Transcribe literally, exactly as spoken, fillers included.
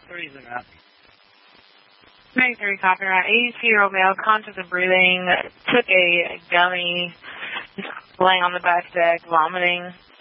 three's it at? ninety-three, copyright. eighty-two-year-old male, conscious of breathing, took a gummy, laying on the back deck, vomiting.